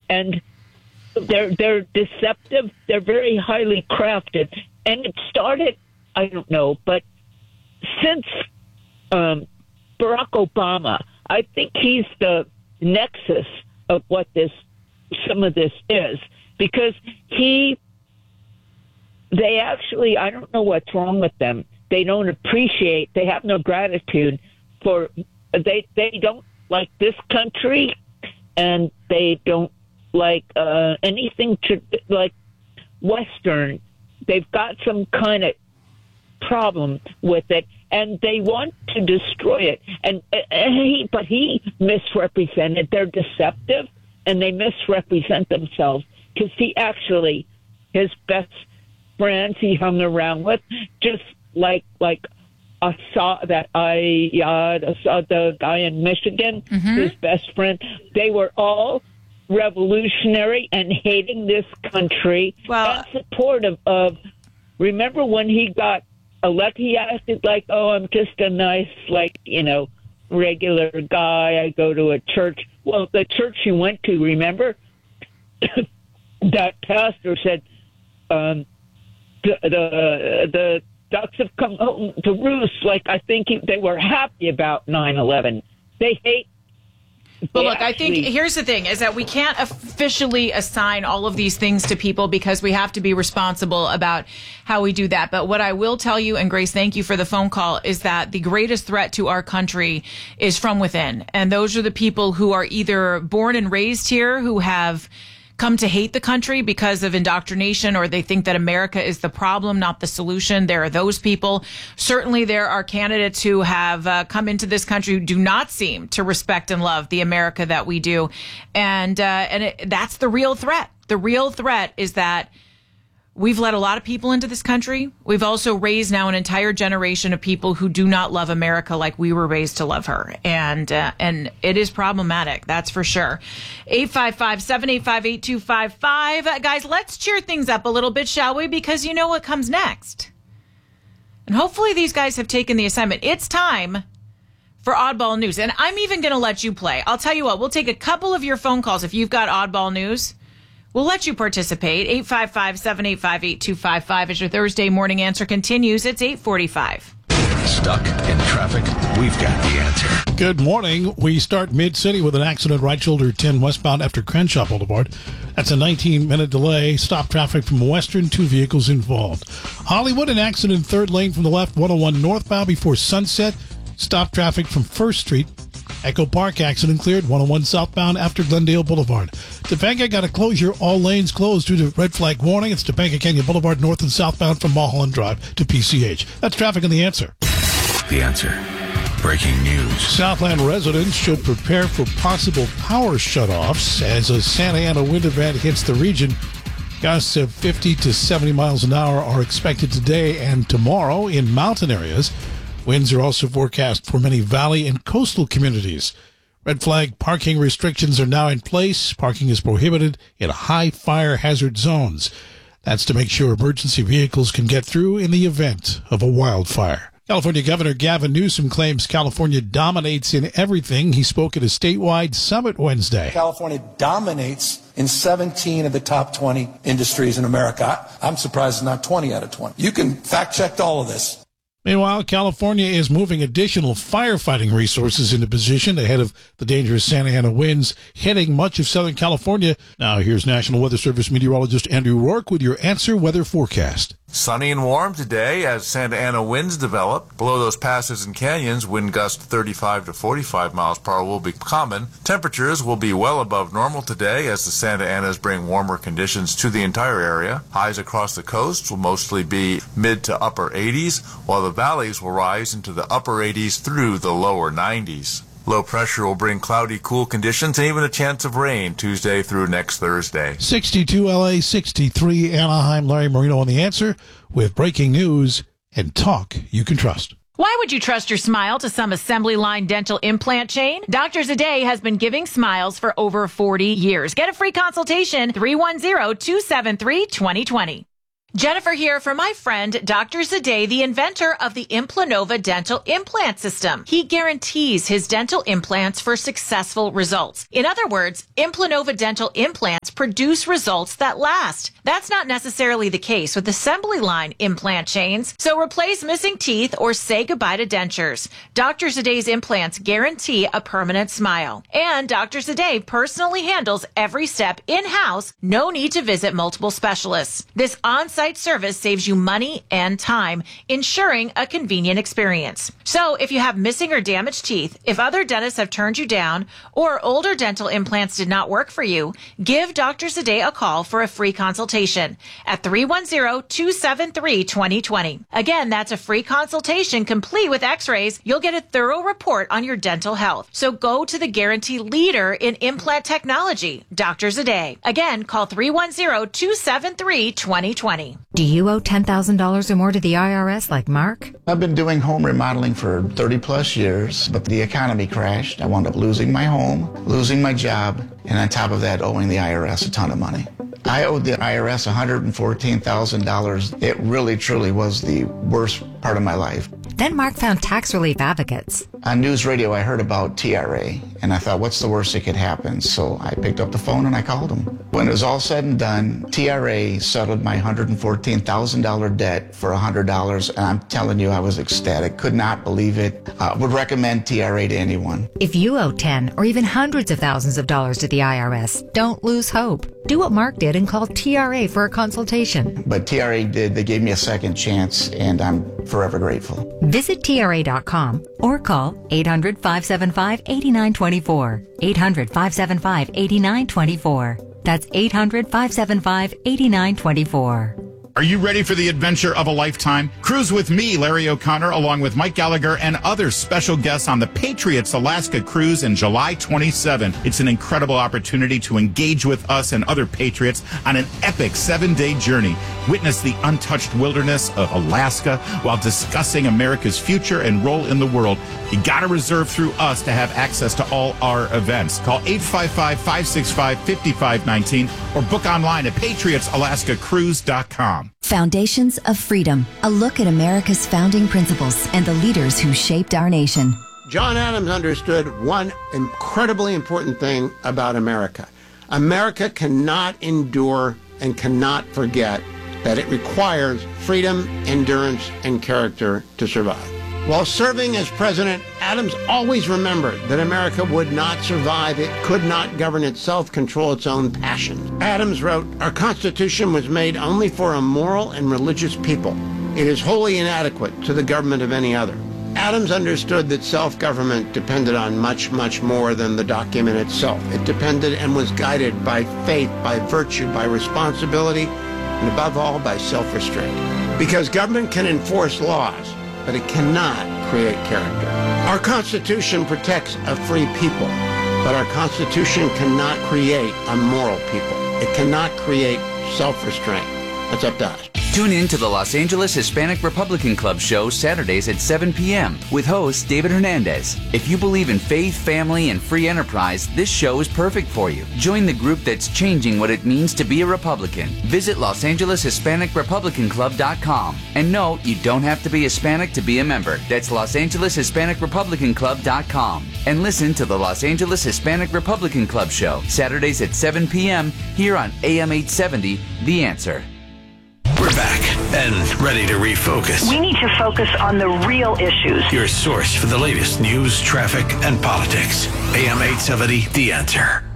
and they're deceptive. They're very highly crafted, and it started, I don't know, but since Barack Obama, I think he's the nexus of what some of this is, because they actually, I don't know what's wrong with them. They don't appreciate, they have no gratitude they don't like this country, and they don't like anything like Western. They've got some kind of problem with it, and they want to destroy it. But he misrepresented. They're deceptive, and they misrepresent themselves, because he actually, his best friends he hung around with, just like I saw the guy in Michigan, his best friend, they were all revolutionary and hating this country, and supportive of, remember when he got elected, he acted like, oh, I'm just a nice, regular guy. I go to a church. Well, the church he went to, remember, that pastor said, the ducks have come home to roost. I think they were happy about 9/11. They hate. But look, I think here's the thing, is that we can't officially assign all of these things to people, because we have to be responsible about how we do that. But what I will tell you, and Grace, thank you for the phone call, is that the greatest threat to our country is from within. And those are the people who are either born and raised here, who have come to hate the country because of indoctrination, or they think that America is the problem, not the solution. There are those people. Certainly there are candidates who have come into this country who do not seem to respect and love the America that we do. And that's the real threat. The real threat is that we've let a lot of people into this country. We've also raised now an entire generation of people who do not love America like we were raised to love her. And it is problematic, that's for sure. 855-785-8255. Guys, let's cheer things up a little bit, shall we? Because you know what comes next. And hopefully these guys have taken the assignment. It's time for Oddball News. And I'm even going to let you play. I'll tell you what, we'll take a couple of your phone calls if you've got Oddball News. We'll let you participate. 855-785-8255 as your Thursday morning answer continues. It's 8:45. Stuck in traffic? We've got the answer. Good morning. We start mid-city with an accident, right shoulder 10 westbound after Crenshaw Boulevard. That's a 19-minute delay. Stop traffic from Western, 2 vehicles involved. Hollywood, an accident, third lane from the left, 101 northbound before Sunset. Stop traffic from First Street. Echo Park accident cleared, 101 southbound after Glendale Boulevard. Topanga got a closure, all lanes closed due to red flag warning. It's Topanga Canyon Boulevard north and southbound from Mulholland Drive to PCH. That's traffic and the answer. The answer. Breaking news. Southland residents should prepare for possible power shutoffs as a Santa Ana wind event hits the region. Gusts of 50 to 70 miles an hour are expected today and tomorrow in mountain areas. Winds are also forecast for many valley and coastal communities. Red flag parking restrictions are now in place. Parking is prohibited in high fire hazard zones. That's to make sure emergency vehicles can get through in the event of a wildfire. California Governor Gavin Newsom claims California dominates in everything. He spoke at a statewide summit Wednesday. California dominates in 17 of the top 20 industries in America. I'm surprised it's not 20 out of 20. You can fact check all of this. Meanwhile, California is moving additional firefighting resources into position ahead of the dangerous Santa Ana winds hitting much of Southern California. Now, here's National Weather Service meteorologist Andrew Rourke with your answer weather forecast. Sunny and warm today as Santa Ana winds develop. Below those passes and canyons, wind gusts 35 to 45 miles per hour will be common. Temperatures will be well above normal today as the Santa Anas bring warmer conditions to the entire area. Highs across the coast will mostly be mid to upper 80s, while the valleys will rise into the upper 80s through the lower 90s. Low pressure will bring cloudy, cool conditions and even a chance of rain Tuesday through next Thursday. 62 LA, 63 Anaheim. Larry Marino on the answer with breaking news and talk you can trust. Why would you trust your smile to some assembly line dental implant chain? Doctors A Day has been giving smiles for over 40 years. Get a free consultation, 310-273-2020. Jennifer here for my friend, Dr. Zade, the inventor of the Implanova dental implant system. He guarantees his dental implants for successful results. In other words, Implanova dental implants produce results that last. That's not necessarily the case with assembly line implant chains, so replace missing teeth or say goodbye to dentures. Dr. Zade's implants guarantee a permanent smile. And Dr. Zade personally handles every step in-house, no need to visit multiple specialists. This on-site service saves you money and time, ensuring a convenient experience. So if you have missing or damaged teeth, if other dentists have turned you down, or older dental implants did not work for you, give Dr. Zade a call for a free consultation at 310-273-2020. Again, that's a free consultation complete with x-rays. You'll get a thorough report on your dental health. So go to the guarantee leader in implant technology, Dr. Zade. Again, call 310-273-2020. Do you owe $10,000 or more to the IRS like Mark? I've been doing home remodeling for 30 plus years, but the economy crashed. I wound up losing my home, losing my job, and on top of that, owing the IRS a ton of money. I owed the IRS $114,000. It really, truly was the worst part of my life. Then Mark found tax relief advocates. On news radio, I heard about TRA, and I thought, what's the worst that could happen? So I picked up the phone and I called them. When it was all said and done, TRA settled my $114,000 debt for $100, and I'm telling you, I was ecstatic. Could not believe it. Would recommend TRA to anyone. If you owe 10 or even hundreds of thousands of dollars to the IRS, don't lose hope. Do what Mark did and call TRA for a consultation. But TRA did. They gave me a second chance, and I'm forever grateful. Visit TRA.com or call 800-575-8924. 800-575-8924. That's 800-575-8924. Are you ready for the adventure of a lifetime? Cruise with me, Larry O'Connor, along with Mike Gallagher and other special guests on the Patriots Alaska Cruise in July 27. It's an incredible opportunity to engage with us and other Patriots on an epic 7-day journey. Witness the untouched wilderness of Alaska while discussing America's future and role in the world. You got to reserve through us to have access to all our events. Call 855-565-5519 or book online at patriotsalaskacruise.com. Foundations of Freedom, a look at America's founding principles and the leaders who shaped our nation. John Adams understood one incredibly important thing about America. America cannot endure and cannot forget that it requires freedom, endurance, and character to survive. While serving as president, Adams always remembered that America would not survive. It could not govern itself, control its own passions. Adams wrote, "Our Constitution was made only for a moral and religious people. It is wholly inadequate to the government of any other." Adams understood that self-government depended on much, much more than the document itself. It depended and was guided by faith, by virtue, by responsibility, and above all, by self-restraint. Because government can enforce laws, but it cannot create character. Our Constitution protects a free people, but our Constitution cannot create a moral people. It cannot create self-restraint. That's up to us. Tune in to the Los Angeles Hispanic Republican Club show Saturdays at 7 p.m. with host David Hernandez. If you believe in faith, family, and free enterprise, this show is perfect for you. Join the group that's changing what it means to be a Republican. Visit LosAngelesHispanicRepublicanClub.com. And no, you don't have to be Hispanic to be a member. That's LosAngelesHispanicRepublicanClub.com. And listen to the Los Angeles Hispanic Republican Club show Saturdays at 7 p.m. here on AM 870, The Answer. We're back and ready to refocus. We need to focus on the real issues. Your source for the latest news, traffic, and politics. AM 870, The Answer.